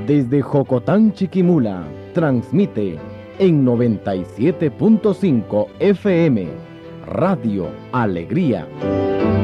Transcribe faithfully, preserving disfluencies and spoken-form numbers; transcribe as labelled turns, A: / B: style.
A: Desde Jocotán, Chiquimula, transmite en noventa y siete punto cinco F M, Radio Alegría.